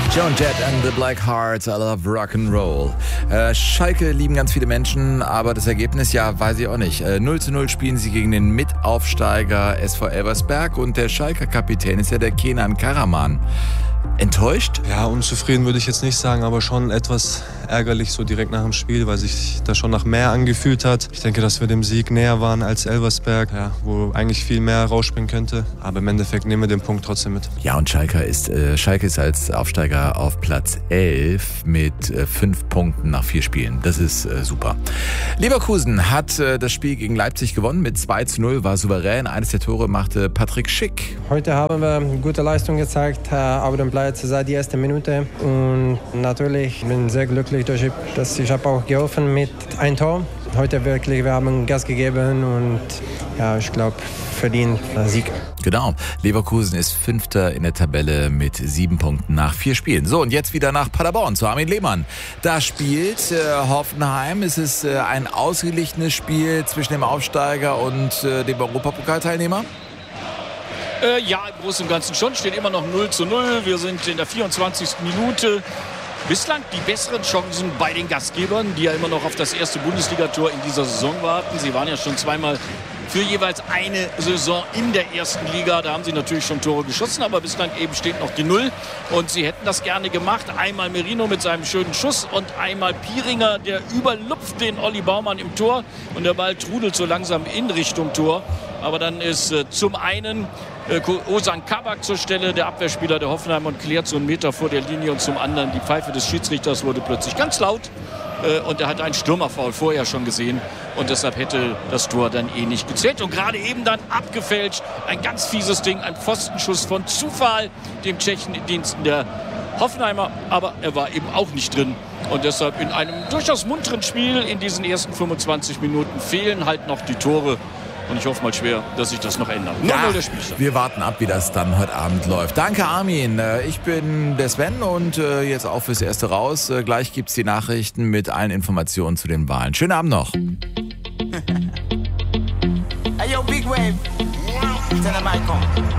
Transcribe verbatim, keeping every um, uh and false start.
Joan Jett and the Black Hearts, I love Rock'n'Roll. Äh, Schalke lieben ganz viele Menschen, aber das Ergebnis, ja, weiß ich auch nicht. Äh, null zu null spielen sie gegen den Mitaufsteiger S V Elversberg und der Schalker Kapitän ist ja der Kenan Karaman. Enttäuscht? Ja, unzufrieden würde ich jetzt nicht sagen, aber schon etwas ärgerlich so direkt nach dem Spiel, weil sich das schon nach mehr angefühlt hat. Ich denke, dass wir dem Sieg näher waren als Elversberg, ja, wo eigentlich viel mehr rausspringen könnte. Aber im Endeffekt nehmen wir den Punkt trotzdem mit. Ja, und Schalke ist, äh, Schalke ist als Aufsteiger auf Platz elf mit äh, fünf Punkten nach vier Spielen. Das ist äh, super. Leverkusen hat äh, das Spiel gegen Leipzig gewonnen mit zwei zu null, war souverän. Eines der Tore machte Patrick Schick. Heute haben wir gute Leistung gezeigt, auf dem Platz seit der ersten Minute. Und natürlich bin ich sehr glücklich, dass ich habe auch geholfen mit einem Tor. Heute wirklich, wir haben Gas gegeben und ja, ich glaube, verdient Sieg. Genau, Leverkusen ist Fünfter in der Tabelle mit sieben Punkten nach vier Spielen. So, und jetzt wieder nach Paderborn zu Armin Lehmann. Da spielt äh, Hoffenheim. Es ist äh, ein ausgeglichenes Spiel zwischen dem Aufsteiger und äh, dem Europapokalteilnehmer. Äh, ja, im Großen und Ganzen schon. Steht immer noch null zu null. Wir sind in der vierundzwanzigsten Minute. Bislang die besseren Chancen bei den Gastgebern, die ja immer noch auf das erste Bundesligator in dieser Saison warten. Sie waren ja schon zweimal für jeweils eine Saison in der ersten Liga. Da haben sie natürlich schon Tore geschossen, aber bislang eben steht noch die Null. Und sie hätten das gerne gemacht. Einmal Merino mit seinem schönen Schuss und einmal Pieringer, der überlupft den Olli Baumann im Tor. Und der Ball trudelt so langsam in Richtung Tor. Aber dann ist äh, zum einen äh, Ozan Kabak zur Stelle, der Abwehrspieler der Hoffenheim, und klärt so einen Meter vor der Linie. Und zum anderen die Pfeife des Schiedsrichters wurde plötzlich ganz laut. Äh, und er hat einen Stürmerfoul vorher schon gesehen. Und deshalb hätte das Tor dann eh nicht gezählt. Und gerade eben dann abgefälscht. Ein ganz fieses Ding, ein Pfostenschuss von Zufall, dem Tschechen in Diensten der Hoffenheimer. Aber er war eben auch nicht drin. Und deshalb in einem durchaus munteren Spiel in diesen ersten fünfundzwanzig Minuten fehlen halt noch die Tore. Und ich hoffe mal schwer, dass sich das noch ändert. Ja, der wir warten ab, wie das dann heute Abend läuft. Danke, Armin. Ich bin der Sven und jetzt auch fürs Erste raus. Gleich gibt's die Nachrichten mit allen Informationen zu den Wahlen. Schönen Abend noch. Hey, yo, Big Wave. Tell them I come.